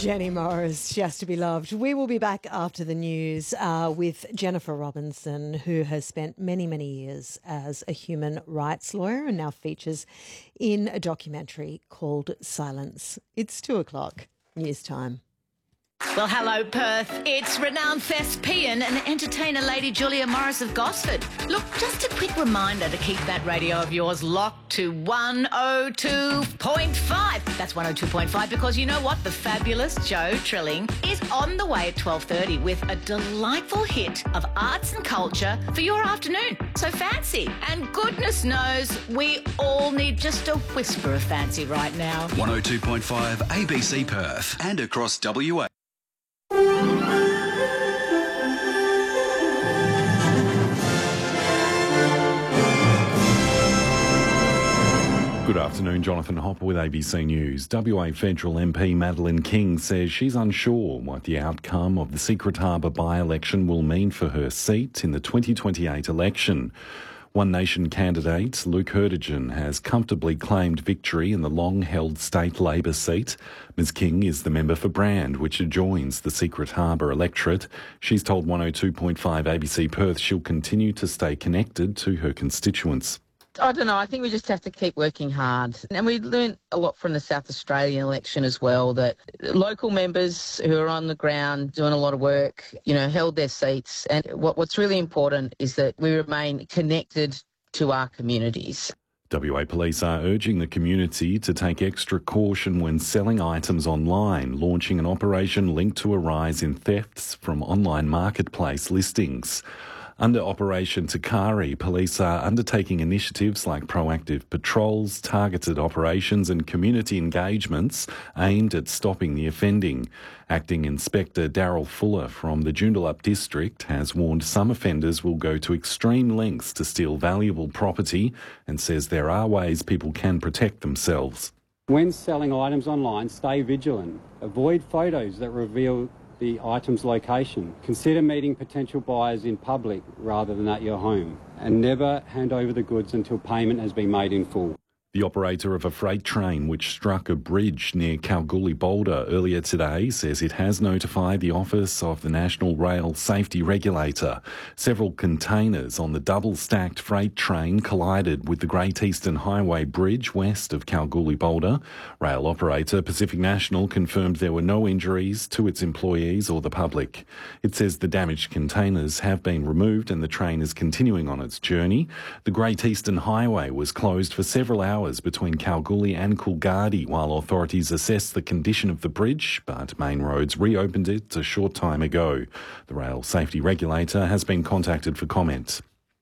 Jenny Morris, Just to Be Loved. We will be back after the news with Jennifer Robinson, who has spent many, many years as a human rights lawyer and now features in a documentary called Silence. It's 2:00, news time. Well, hello, Perth. It's renowned thespian and entertainer Lady Julia Morris of Gosford. Look, just a quick reminder to keep that radio of yours locked to 102.5. That's 102.5 because you know what? The fabulous Joe Trilling is on the way at 12:30 with a delightful hit of arts and culture for your afternoon. So fancy. And goodness knows we all need just a whisper of fancy right now. 102.5 ABC Perth and across WA. Good afternoon, Jonathan Hopper with ABC News. WA Federal MP Madeleine King says she's unsure what the outcome of the Secret Harbour by-election will mean for her seat in the 2028 election. One Nation candidate, Luke Hurtigan, has comfortably claimed victory in the long-held state Labor seat. Ms King is the member for Brand, which adjoins the Secret Harbour electorate. She's told 102.5 ABC Perth she'll continue to stay connected to her constituents. I don't know. I think we just have to keep working hard. And we learned a lot from the South Australian election as well, that local members who are on the ground doing a lot of work, held their seats. And what's really important is that we remain connected to our communities. WA Police are urging the community to take extra caution when selling items online, launching an operation linked to a rise in thefts from online marketplace listings. Under Operation Takari, police are undertaking initiatives like proactive patrols, targeted operations and community engagements aimed at stopping the offending. Acting Inspector Daryl Fuller from the Joondalup district has warned some offenders will go to extreme lengths to steal valuable property and says there are ways people can protect themselves. When selling items online, stay vigilant. Avoid photos that reveal the item's location. Consider meeting potential buyers in public rather than at your home. And never hand over the goods until payment has been made in full. The operator of a freight train which struck a bridge near Kalgoorlie Boulder earlier today says it has notified the Office of the National Rail Safety Regulator. Several containers on the double-stacked freight train collided with the Great Eastern Highway Bridge west of Kalgoorlie Boulder. Rail operator Pacific National confirmed there were no injuries to its employees or the public. It says the damaged containers have been removed and the train is continuing on its journey. The Great Eastern Highway was closed for several hours between Kalgoorlie and Coolgardie while authorities assessed the condition of the bridge, but Main Roads reopened it a short time ago. The Rail Safety Regulator has been contacted for comment.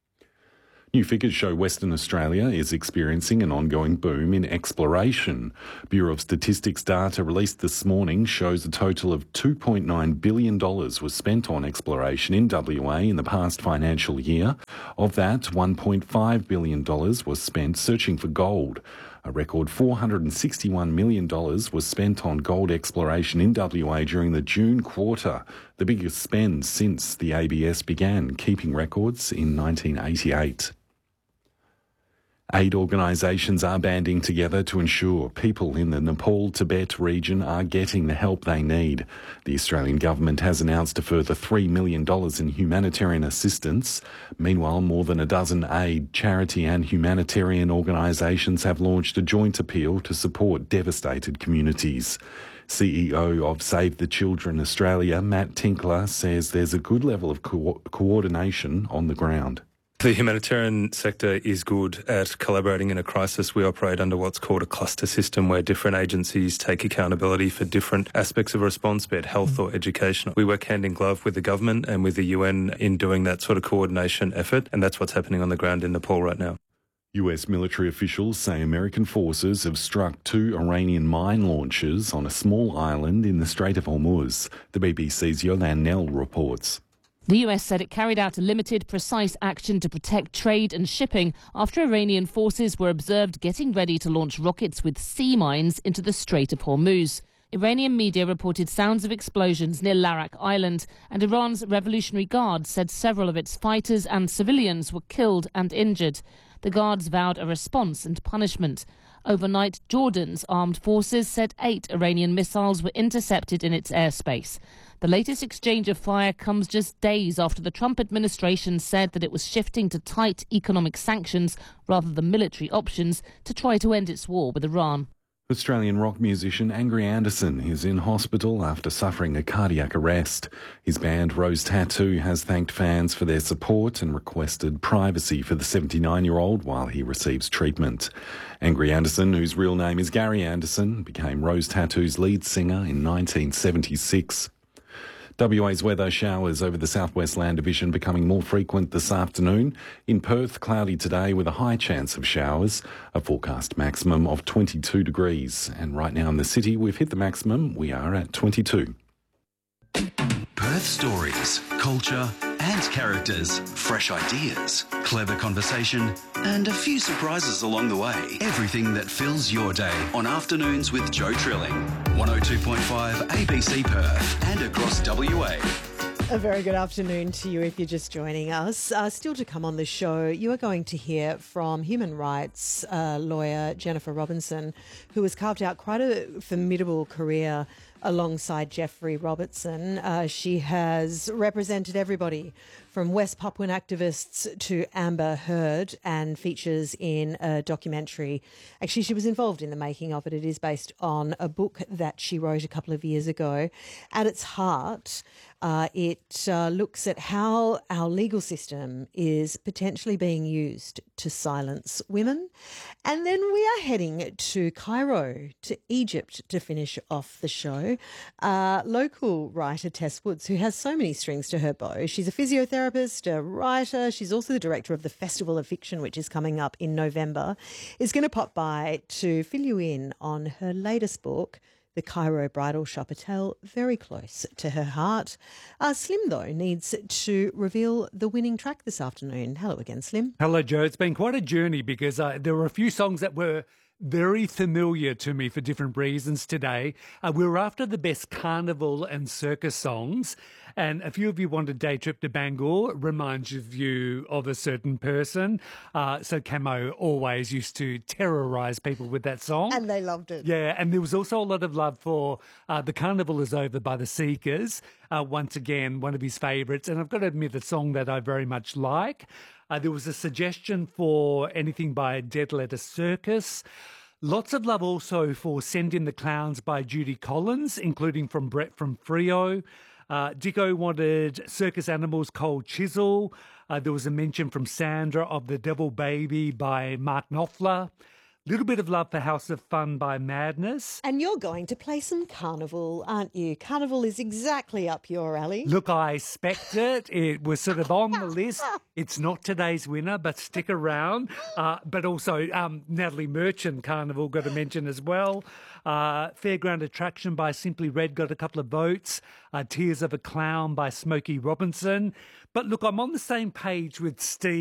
New figures show Western Australia is experiencing an ongoing boom in exploration. Bureau of Statistics data released this morning shows a total of $2.9 billion was spent on exploration in WA in the past financial year. Of that, $1.5 billion was spent searching for gold. A record $461 million was spent on gold exploration in WA during the June quarter, the biggest spend since the ABS began keeping records in 1988. Aid organisations are banding together to ensure people in the Nepal-Tibet region are getting the help they need. The Australian government has announced a further $3 million in humanitarian assistance. Meanwhile, more than a dozen aid, charity and humanitarian organisations have launched a joint appeal to support devastated communities. CEO of Save the Children Australia, Matt Tinkler, says there's a good level of coordination on the ground. The humanitarian sector is good at collaborating in a crisis. We operate under what's called a cluster system where different agencies take accountability for different aspects of a response, be it health or education. We work hand in glove with the government and with the UN in doing that sort of coordination effort, and that's what's happening on the ground in Nepal right now. US military officials say American forces have struck 2 Iranian mine launches on a small island in the Strait of Hormuz. The BBC's Yolande Nell reports. The US said it carried out a limited, precise action to protect trade and shipping after Iranian forces were observed getting ready to launch rockets with sea mines into the Strait of Hormuz. Iranian media reported sounds of explosions near Larak Island, and Iran's Revolutionary Guard said several of its fighters and civilians were killed and injured. The Guards vowed a response and punishment. Overnight, Jordan's armed forces said 8 Iranian missiles were intercepted in its airspace. The latest exchange of fire comes just days after the Trump administration said that it was shifting to tight economic sanctions rather than military options to try to end its war with Iran. Australian rock musician Angry Anderson is in hospital after suffering a cardiac arrest. His band Rose Tattoo has thanked fans for their support and requested privacy for the 79-year-old while he receives treatment. Angry Anderson, whose real name is Gary Anderson, became Rose Tattoo's lead singer in 1976. WA's weather: showers over the southwest land division becoming more frequent this afternoon. In Perth, cloudy today with a high chance of showers, a forecast maximum of 22 degrees. And right now in the city, we've hit the maximum. We are at 22. Perth stories, culture and characters, fresh ideas, clever conversation and a few surprises along the way. Everything that fills your day on Afternoons with Joe Trilling. 102.5 ABC Perth and across WA. A very good afternoon to you if you're just joining us. Still to come on the show, you are going to hear from human rights lawyer Jennifer Robinson, who has carved out quite a formidable career alongside Jeffrey Robertson. She has represented everybody from West Papuan activists to Amber Heard and features in a documentary. Actually, she was involved in the making of it. It is based on a book that she wrote a couple of years ago. At its heart, it looks at how our legal system is potentially being used to silence women. And then we are heading to Cairo, to Egypt, to finish off the show. Local writer Tess Woods, who has so many strings to her bow. She's a physiotherapist, a writer. She's also the director of the Festival of Fiction, which is coming up in November, is going to pop by to fill you in on her latest book, The Cairo Bridal Shop, a tale very close to her heart. Slim, though, needs to reveal the winning track this afternoon. Hello again, Slim. Hello, Joe. It's been quite a journey because there were a few songs that were very familiar to me for different reasons today. We were after the best carnival and circus songs, and a few of you wanted Day Trip to Bangor, reminds you of a certain person. So Camo always used to terrorise people with that song. And they loved it. Yeah, and there was also a lot of love for The Carnival Is Over by the Seekers. Once again, one of his favourites. And I've got to admit, a song that I very much like. There was a suggestion for anything by Dead Letter Circus. Lots of love also for Send in the Clowns by Judy Collins, including from Brett from Freo. Dicko wanted Circus Animals Cold Chisel. There was a mention from Sandra of The Devil Baby by Mark Knopfler. Little bit of love for House of Fun by Madness. And you're going to play some Carnival, aren't you? Carnival is exactly up your alley. Look, I expect it. It was sort of on the list. It's not today's winner, but stick around. But also Natalie Merchant, Carnival, got a mention as well. Fairground Attraction by Simply Red got a couple of votes. Tears of a Clown by Smokey Robinson. But look, I'm on the same page with Steve.